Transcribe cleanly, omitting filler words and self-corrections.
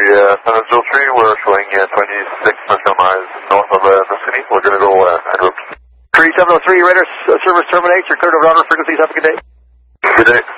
703, we're showing 26 nautical miles north of the city. We're going to go en route. 3703, radar service terminates. You're cleared over outer frequencies. Have a good day. Good day.